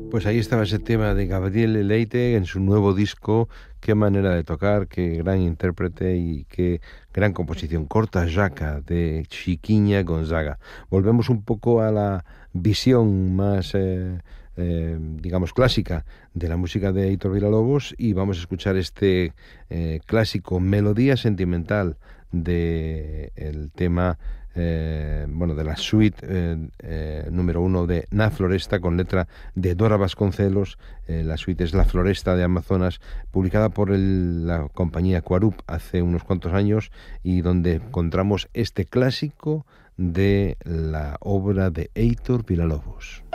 Pues ahí estaba ese tema de Gabriel Leite en su nuevo disco. Qué manera de tocar, qué gran intérprete y qué gran composición. Corta Jaca de Chiquiña Gonzaga. Volvemos un poco a la visión más, digamos, clásica de la música de Heitor Villa-Lobos y vamos a escuchar este clásico Melodía Sentimental de el tema bueno, de la suite número uno de Na Floresta, con letra de Dora Vasconcelos. La suite es La Floresta de Amazonas, publicada por la compañía Quarup hace unos cuantos años, y donde encontramos este clásico de la obra de Heitor Villa-Lobos.